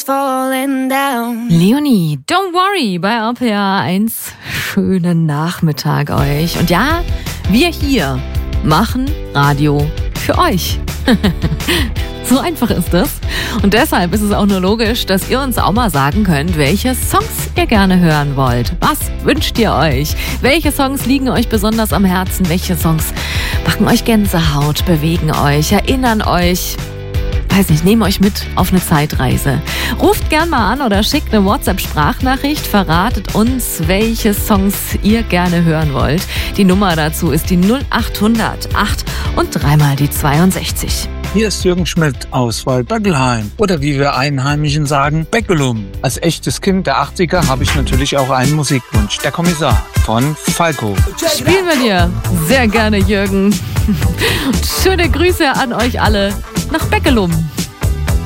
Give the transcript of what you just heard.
falling down. Leonie, Don't Worry bei RPA 1. Schönen Nachmittag euch. Und ja, wir hier machen Radio für euch. So einfach ist das. Und deshalb ist es auch nur logisch, dass ihr uns auch mal sagen könnt, welche Songs ihr gerne hören wollt. Was wünscht ihr euch? Welche Songs liegen euch besonders am Herzen? Welche Songs machen euch Gänsehaut, bewegen euch, erinnern euch? Weiß nicht, nehmen euch mit auf eine Zeitreise. Ruft gern mal an oder schickt eine WhatsApp-Sprachnachricht. Verratet uns, welche Songs ihr gerne hören wollt. Die Nummer dazu ist die 0800 8 und dreimal die 62. Hier ist Jürgen Schmidt aus Waldböckelheim oder wie wir Einheimischen sagen, Beckelum. Als echtes Kind der 80er habe ich natürlich auch einen Musikwunsch. Der Kommissar von Falco. Spielen wir dir sehr gerne, Jürgen. Schöne Grüße an euch alle nach Beckelum.